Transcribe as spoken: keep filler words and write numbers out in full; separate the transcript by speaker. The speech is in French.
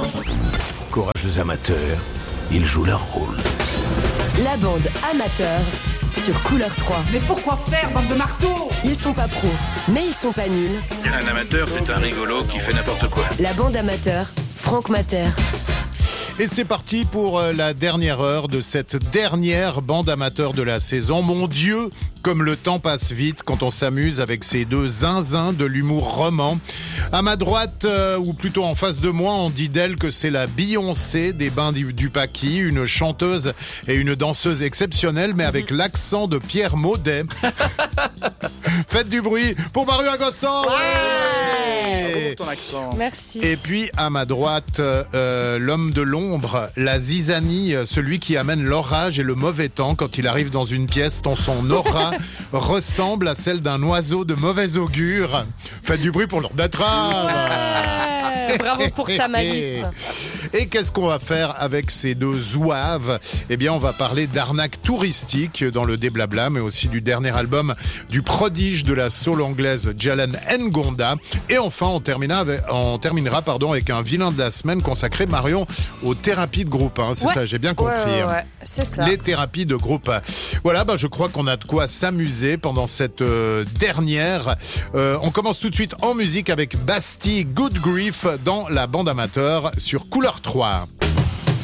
Speaker 1: Courageux amateurs, ils jouent leur rôle.
Speaker 2: La bande amateur sur Couleur trois.
Speaker 3: Mais pourquoi faire, bande de marteaux?
Speaker 2: Ils sont pas pros, mais ils sont pas nuls.
Speaker 1: Un amateur, c'est un rigolo qui fait n'importe quoi.
Speaker 2: La bande amateur, Franck Mater.
Speaker 4: Et c'est parti pour la dernière heure de cette dernière bande amateur de la saison. Mon Dieu, comme le temps passe vite quand on s'amuse avec ces deux zinzins de l'humour roman. À ma droite, euh, ou plutôt en face de moi, on dit d'elle que c'est la Beyoncé des bains du, du Paquis, une chanteuse et une danseuse exceptionnelle, mais avec l'accent de Pierre Maudet. Faites du bruit pour Marion Agostin.
Speaker 5: Ouais. Ton accent.
Speaker 6: Merci.
Speaker 4: Et puis à ma droite, euh, l'homme de l'ombre, la zizanie, celui qui amène l'orage et le mauvais temps quand il arrive dans une pièce dont son aura ressemble à celle d'un oiseau de mauvais augure. Faites du bruit pour leur betteraves.
Speaker 6: Ouais, bravo pour ta malice.
Speaker 4: Et qu'est-ce qu'on va faire avec ces deux zouaves? Eh bien, on va parler d'arnaque touristique dans le déblabla, mais aussi du dernier album du prodige de la soul anglaise Jalen Ngonda. Et enfin, on terminera avec, on terminera pardon, avec un vilain de la semaine consacré, Marion, aux thérapies de groupe. Hein, c'est
Speaker 6: ouais.
Speaker 4: ça, j'ai bien compris.
Speaker 6: Ouais, ouais, ouais. C'est ça.
Speaker 4: Les thérapies de groupe. Voilà, bah, je crois qu'on a de quoi s'amuser pendant cette euh, dernière. Euh, on commence tout de suite en musique avec Bastille, Good Grief, dans la bande amateur sur Couleur trois.